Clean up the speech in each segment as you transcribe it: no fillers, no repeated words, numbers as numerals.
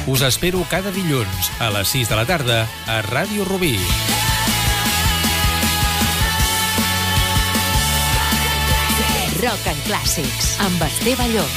Us espero cada dilluns a les 6 de la tarda a Ràdio Rubí. Rock and Clàssics, amb Esteve Llop.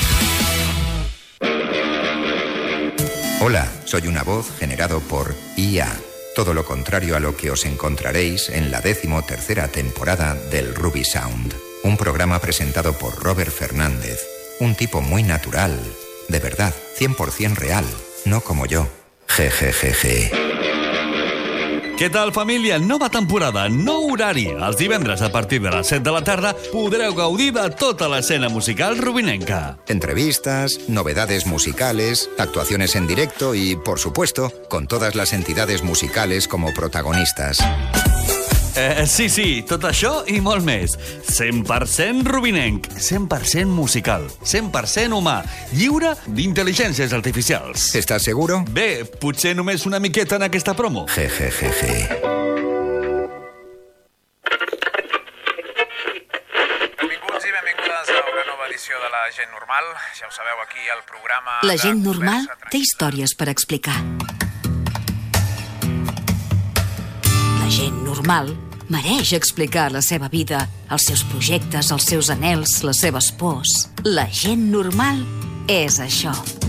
Hola, soy una voz generado por IA. Todo lo contrario a lo que os encontraréis en la 13ª temporada del Ruby Sound. Un programa presentado por Robert Fernández. Un tipo muy natural. De verdad, 100% real. No como yo. Jejejeje. Què tal, família? Nova temporada, nou horari. Els divendres a partir de les 7 de la tarda podreu gaudir de tota l'escena musical rubinenca. Entrevistas, novedades musicales, actuaciones en directo y, por supuesto, con todas las entidades musicales como protagonistas. Sí, tot això i molt més. 100% rubinenc, 100% musical, 100% humà, lliure d'intel·ligències artificials. ¿Estás seguro? Bé, potser només una miqueta en aquesta promo. Jejejeje. Benvinguts i benvingudes a una nova edició de La Gent Normal. Ja ho sabeu, aquí al programa... La gent normal té històries per explicar. La gent normal mereix explicar la seva vida, els seus projectes, els seus anhels, les seves pors. La gent normal és això.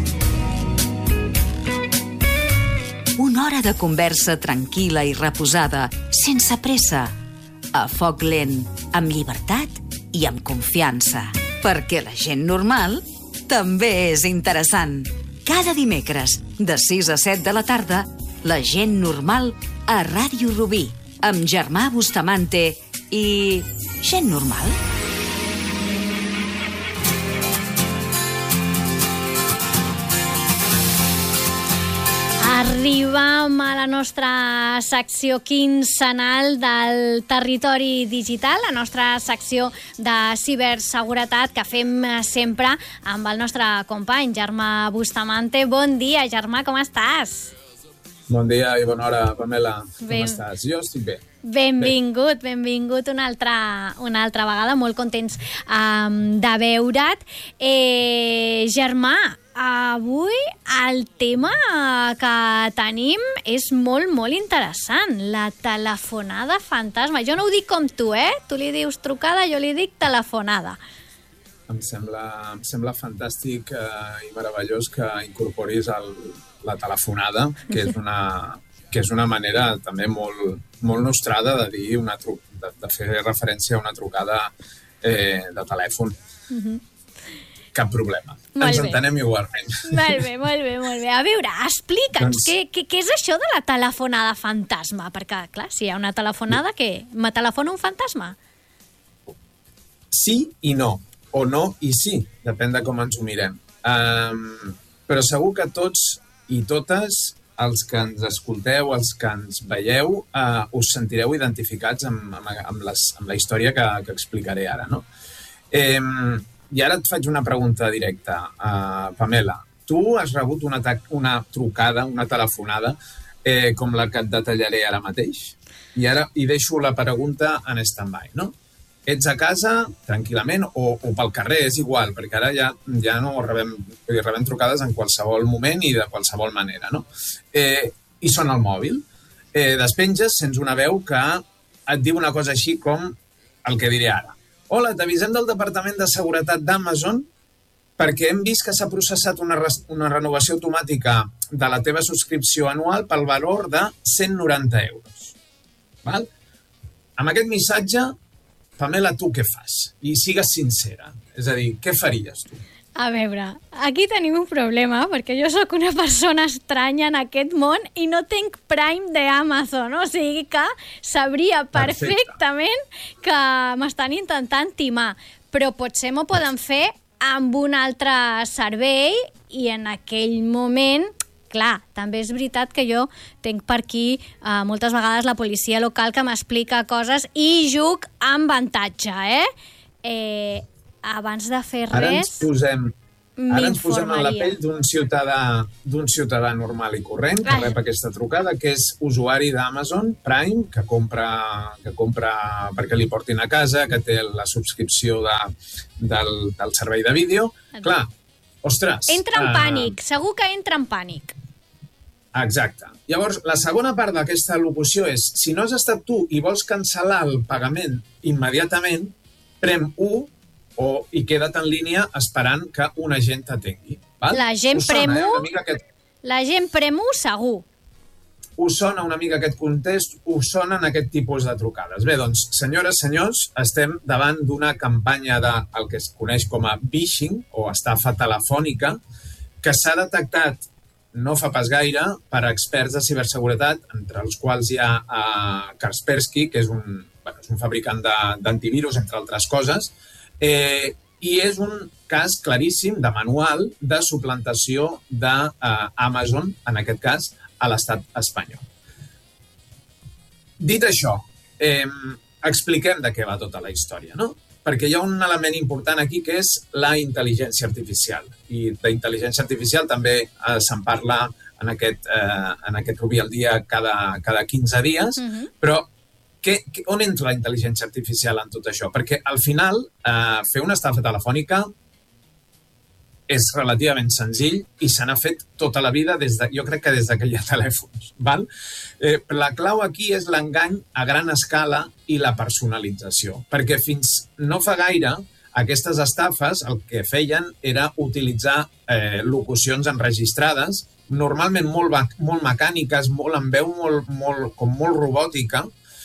Una hora de conversa tranquil·la i reposada, sense pressa, a foc lent, amb llibertat i amb confiança. Perquè la gent normal també és interessant. Cada dimecres, de 6 a 7 de la tarda, La gent normal a Ràdio Rubí, amb Germà Bustamante i gent normal. Arribam a la nostra secció quinzenal del territori digital, la nostra secció de ciberseguretat que fem sempre amb el nostre company Germà Bustamante. Bon dia, Germà, com estàs? Bon dia i bona hora, Pamela. Com estàs? Jo estic bé. Benvingut una altra vegada, molt contents de veure't. Germà, avui el tema que tenim és molt, molt interessant, la telefonada fantasma. Jo no ho dic com tu, Tu li dius trucada, jo li dic telefonada. Em sembla fantàstic i meravellós que incorporis la telefonada, que és una manera també molt nostrada de dir de fer referència a una trucada de telèfon. Cap problema. Ens entenem igualment. Molt bé. A veure, explica'ns, què és això de la telefonada fantasma? Perquè, clar, si hi ha una telefonada, què? Me telefona un fantasma? Sí i no. O no i sí, depèn de com ens ho mirem. Però segur que tots i totes els que ens escolteu, els que ens veieu, us sentireu identificats amb la història que explicaré ara, no? I ara et faig una pregunta directa, Pamela. Tu has rebut una trucada, una telefonada, com la que et detallaré ara mateix? I deixo la pregunta en stand-by, no? Ets a casa, tranquil·lament, o pel carrer, és igual, perquè ara ja no rebem trucades en qualsevol moment i de qualsevol manera, no? I sona el mòbil. Despenges, sents una veu que et diu una cosa així com el que diré ara. Hola, t'avisem del Departament de Seguretat d'Amazon perquè hem vist que s'ha processat una renovació automàtica de la teva subscripció anual pel valor de 190 euros. Val? Amb aquest missatge, Pamela, tu què fas? I sigues sincera. És a dir, què faries tu? A veure, aquí tenim un problema, perquè jo sóc una persona estranya en aquest món i no tinc Prime d'Amazon, o sigui que sabria perfectament que m'estan intentant timar, però potser m'ho poden fer amb un altre servei i en aquell moment... Clar, també és veritat que jo tinc per aquí moltes vegades la policia local que m'explica coses i juc amb avantatge, abans de fer res... Ara ens posem a la pell d'un ciutadà normal i corrent que rep aquesta trucada, que és usuari d'Amazon Prime, que compra perquè li portin a casa, que té la subscripció del servei de vídeo. Clar, ostres... Entra en pànic, segur que entra en pànic. Exacte. Llavors, la segona part d'aquesta locució és, si no has estat tu i vols cancel·lar el pagament immediatament, prem 1 i queda't en línia esperant que un agent t'atengui. La gent prem 1, aquest... la gent prem 1 segur. Us sona una mica aquest context, us sonen aquest tipus de trucades. Bé, doncs, senyores, senyors, estem davant d'una campanya del que es coneix com a phishing o estafa telefònica que s'ha detectat no fa pas gaire per experts de ciberseguretat, entre els quals hi ha Kaspersky, que és un fabricant d'antivirus, entre altres coses, i és un cas claríssim de manual de suplantació d'Amazon, en aquest cas, a l'estat espanyol. Dit això, expliquem de què va tota la història, no? Perquè hi ha un element important aquí que és la intel·ligència artificial. I d'intel·ligència artificial també se'n parla en aquest Rubí al dia cada 15 dies, però on entra la intel·ligència artificial en tot això? Perquè al final fer una estafa telefònica és relativament senzill i se n'ha fet tota la vida, jo crec que des que hi ha telèfons. Val? La clau aquí és l'engany a gran escala i la personalització, perquè fins no fa gaire aquestes estafes el que feien era utilitzar locucions enregistrades, normalment molt mecàniques, molt amb veu com molt robòtica,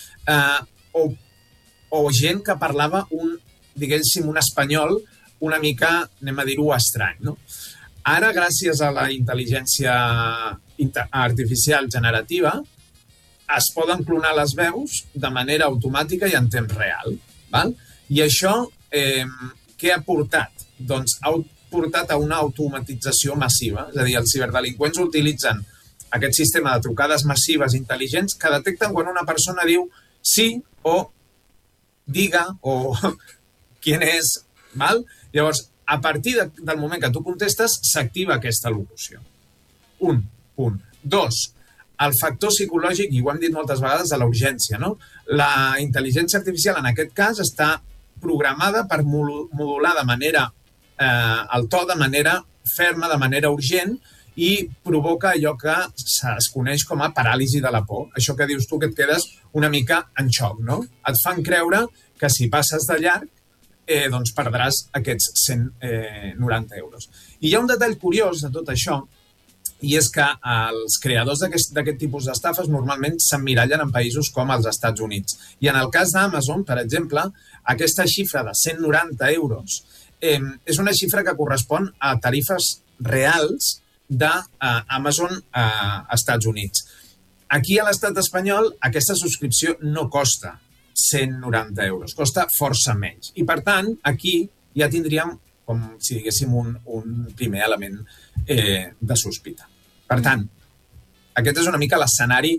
o gent que parlava un espanyol una mica, anem a dir-ho, estrany, no? Ara, gràcies a la intel·ligència artificial generativa, es poden clonar les veus de manera automàtica i en temps real. Val? I això què ha portat? Doncs ha portat a una automatització massiva. És a dir, els ciberdelinqüents utilitzen aquest sistema de trucades massives intel·ligents que detecten quan una persona diu sí o diga o quién és, val? Llavors, a partir del moment que tu contestes, s'activa aquesta locució. Un punt. 2, el factor psicològic, i ho hem dit moltes vegades, de la urgència, no? La intel·ligència artificial, en aquest cas, està programada per modular de manera el to de manera ferma, de manera urgent, i provoca allò que es coneix com a paràlisi de la por. Això que dius tu, que et quedes una mica en xoc, no? Et fan creure que si passes de llarg doncs perdràs aquests 190 euros. I hi ha un detall curiós de tot això, i és que els creadors d'aquest tipus d'estafes normalment s'emmirallen en països com els Estats Units. I en el cas d'Amazon, per exemple, aquesta xifra de 190 euros és una xifra que correspon a tarifes reals d'Amazon a Estats Units. Aquí a l'estat espanyol aquesta subscripció no costa 190 euros, costa força menys. I per tant, aquí ja tindríem, com si diguéssim, un primer element de sospita. Per tant, aquest és una mica l'escenari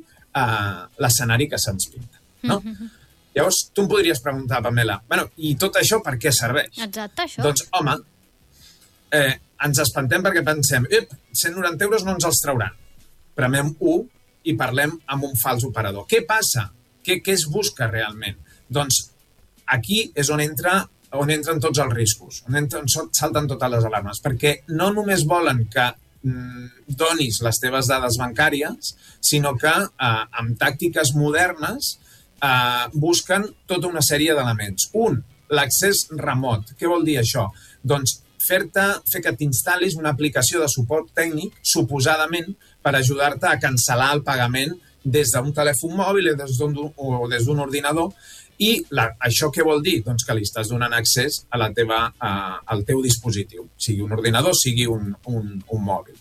que se'ns pinta. No? Llavors, tu em podries preguntar, Pamela, bueno, i tot això per què serveix? Exacte, això. Doncs, home, ens espantem perquè pensem 190 euros no ens els trauran. Premem 1 i parlem amb un fals operador. Què passa? Què es busca realment? Doncs aquí és on entren tots els riscos, on salten totes les alarmes, perquè no només volen que donis les teves dades bancàries, sinó que amb tàctiques modernes busquen tota una sèrie d'elements. Un, l'accés remot. Què vol dir això? Doncs fer que t'instal·lis una aplicació de suport tècnic, suposadament, per ajudar-te a cancel·lar el pagament des d'un telèfon mòbil o des d'un ordinador. I això què vol dir? Doncs que li estàs donant accés al teu dispositiu, sigui un ordinador, sigui un mòbil.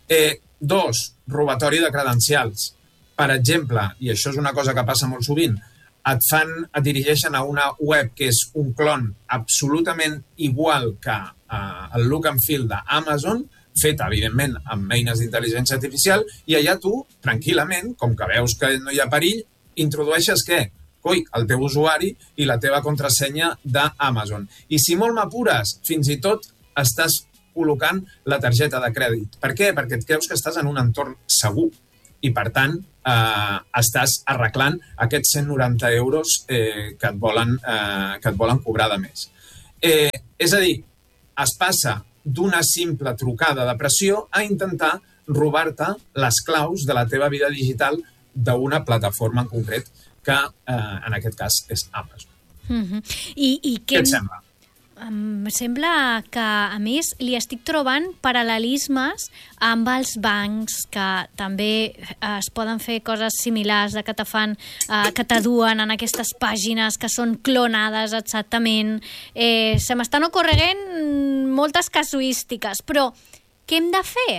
2, robatori de credencials. Per exemple, i això és una cosa que passa molt sovint, et dirigeixen a una web que és un clon absolutament igual que el look and feel d'Amazon, feta, evidentment, amb eines d'intel·ligència artificial, i allà tu, tranquil·lament, com que veus que no hi ha perill, introdueixes què? El teu usuari i la teva contrasenya d'Amazon. I si molt m'apures, fins i tot estàs col·locant la targeta de crèdit. Per què? Perquè et creus que estàs en un entorn segur i, per tant, estàs arreglant aquests 190 euros que et volen cobrar de més. És a dir, es passa d'una simple trucada de pressió a intentar robar-te les claus de la teva vida digital d'una plataforma en concret que, en aquest cas, és Amazon. Què et sembla? Em sembla que, a més, li estic trobant paral·lelismes amb els bancs, que també es poden fer coses similars, que te fan, que t'aduen en aquestes pàgines que són clonades exactament. Se m'estan ocorregant moltes casuístiques, però què hem de fer?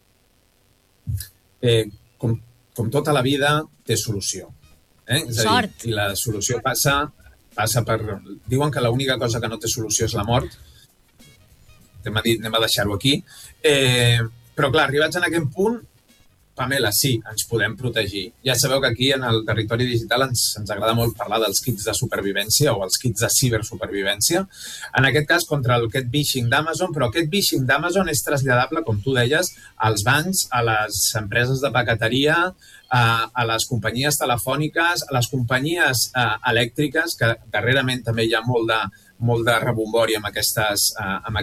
Com tota la vida, té solució. És a dir, i la solució passa per... Diuen que l'única cosa que no té solució és la mort. Anem a deixar-ho aquí. Però, clar, arribats en aquest punt, Pamela, sí, ens podem protegir. Ja sabeu que aquí, en el territori digital, ens agrada molt parlar dels kits de supervivència o els kits de cibersupervivència. En aquest cas, contra aquest phishing d'Amazon, però aquest phishing d'Amazon és traslladable, com tu deies, als bancs, a les empreses de paqueteria, a les companyies telefòniques, a les companyies elèctriques, que darrerament també hi ha molt de rebombori amb aquests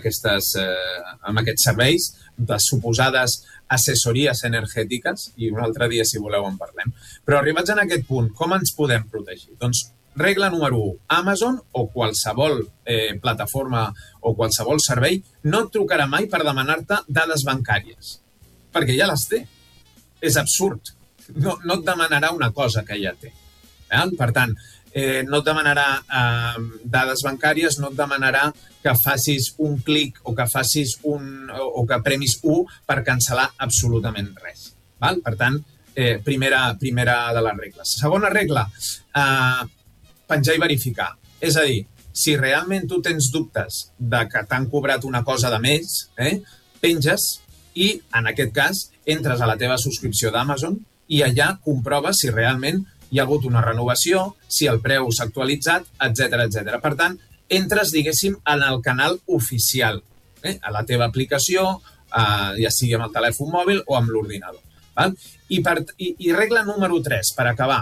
serveis, de suposades assessories energètiques, i un altre dia, si voleu, en parlem. Però arribats en aquest punt, com ens podem protegir? Doncs, regla número 1, Amazon o qualsevol plataforma o qualsevol servei no et trucarà mai per demanar-te dades bancàries, perquè ja les té. És absurd. No et demanarà una cosa que ja té. Per tant, no et demanarà dades bancàries, no et demanarà que facis un clic o que facis o que premis 1 per cancel·lar absolutament res. Per tant, primera de les regles. Segona regla, penjar i verificar. És a dir, si realment tu tens dubtes de que t'han cobrat una cosa de més, penges i, en aquest cas, entres a la teva subscripció d'Amazon i allà comproves si realment hi ha hagut una renovació, si el preu s'ha actualitzat, etc. Per tant, entres, diguéssim, en el canal oficial, a la teva aplicació, ja sigui amb el telèfon mòbil o amb l'ordinador. I regla número 3, per acabar.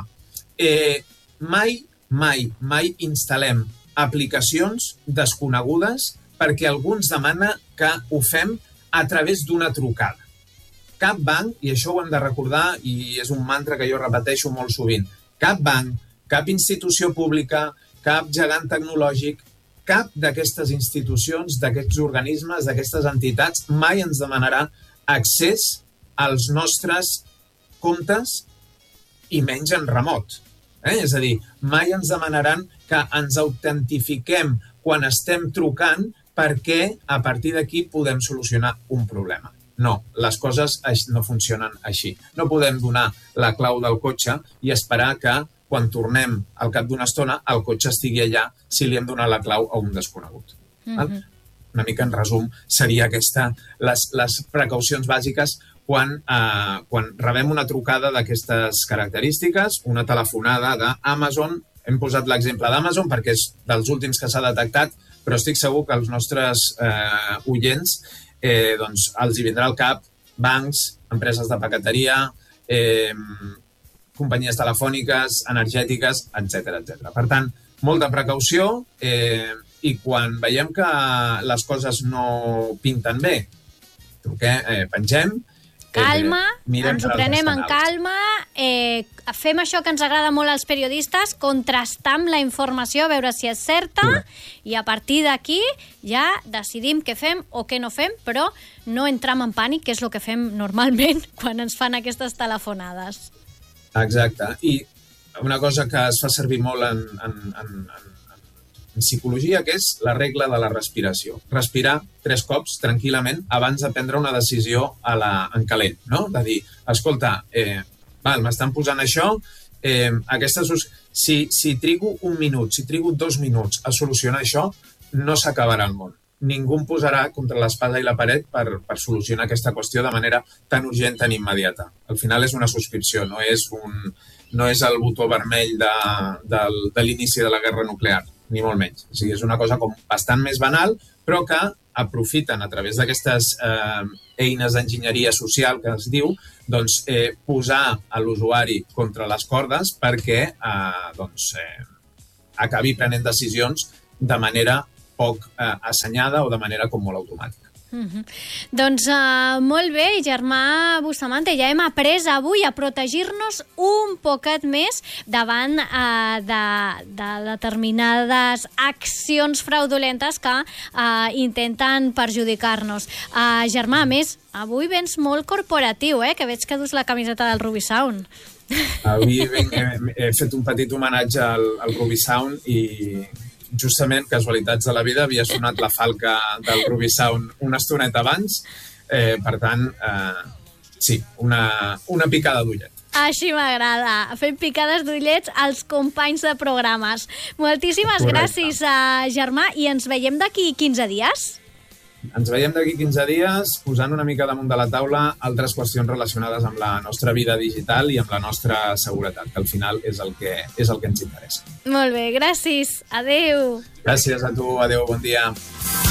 Mai instal·lem aplicacions desconegudes perquè algú ens demana que ho fem a través d'una trucada. Cap banc, i això ho hem de recordar, i és un mantra que jo repeteixo molt sovint, cap banc, cap institució pública, cap gegant tecnològic, cap d'aquestes institucions, d'aquests organismes, d'aquestes entitats, mai ens demanarà accés als nostres comptes i menys en remot. És a dir, mai ens demanaran que ens autentifiquem quan estem trucant perquè a partir d'aquí podem solucionar un problema. No, les coses no funcionen així. No podem donar la clau del cotxe i esperar que quan tornem al cap d'una estona el cotxe estigui allà si li hem donat la clau a un desconegut. Una mica en resum seria les precaucions bàsiques quan rebem una trucada d'aquestes característiques, una telefonada d'Amazon. Hem posat l'exemple d'Amazon perquè és dels últims que s'ha detectat, però estic segur que els nostres oients els hi vindrà al cap bancs, empreses de paqueteria, companyies telefòniques, energètiques, etc. Per tant, molta precaució i quan veiem que les coses no pinten bé, pengem, calma, ens ho prenem en calma, fem això que ens agrada molt als periodistes, contrastam la informació a veure si és certa i a partir d'aquí ja decidim què fem o què no fem, però no entram en pànic, que és el que fem normalment quan ens fan aquestes telefonades. Exacte. I una cosa que es fa servir molt en psicologia, que és la regla de la respiració. Respirar 3 cops tranquil·lament abans de prendre una decisió en calent, no? De dir, escolta, m'estan posant això, si trigo 1 minut, si trigo 2 minuts a solucionar això, no s'acabarà el món. Ningú em posarà contra l'espasa i la paret per solucionar aquesta qüestió de manera tan urgent, tan immediata. Al final és una subscripció, no és el botó vermell de l'inici de la guerra nuclear, ni molt menys. O sigui, és una cosa com bastant més banal, però que aprofiten a través d'aquestes eines d'enginyeria social que es diu, doncs posar l'usuari contra les cordes perquè acabi prenent decisions de manera poc assenyada o de manera com molt automàtica. Doncs molt bé, germà Bustamante, ja hem après avui a protegir-nos un poquet més davant de determinades accions fraudulentes que intenten perjudicar-nos. Germà, a més, avui vens molt corporatiu, que veig que dus la camiseta del Ruby Sound. Avui he fet un petit homenatge al Ruby Sound i justament, casualitats de la vida, havia sonat la falca del Ruby Sound una estoneta abans. Per tant, sí, una picada d'ullet. Així m'agrada, fent picades d'ullets als companys de programes. Moltíssimes gràcies, germà, i ens veiem d'aquí 15 dies? Ens veiem d'aquí 15 dies posant una mica damunt de la taula altres qüestions relacionades amb la nostra vida digital i amb la nostra seguretat, que al final és el que ens interessa. Molt bé, gràcies. Adéu. Gràcies a tu, adéu, bon dia.